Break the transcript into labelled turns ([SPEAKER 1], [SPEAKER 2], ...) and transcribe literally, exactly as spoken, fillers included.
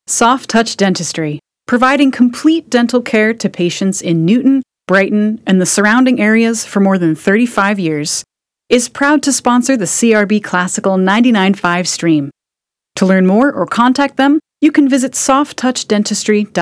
[SPEAKER 1] Soft Touch Dentistry, providing complete dental care to patients in Newton, Brighton, and the surrounding areas for more than thirty-five years, is proud to sponsor the C R B Classical ninety-nine point five stream. To learn more or contact them, you can visit soft touch dentistry dot com.